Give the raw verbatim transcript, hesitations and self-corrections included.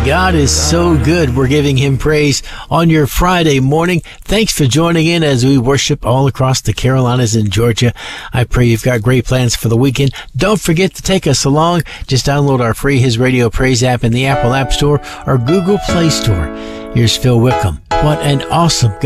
God is so good. We're giving him praise on your Friday morning. Thanks for joining in as we worship all across the Carolinas and Georgia. I pray you've got great plans for the weekend. Don't forget to take us along. Just download our free His Radio Praise app in the Apple App Store or Google Play Store. Here's Phil Wickham. What an awesome God.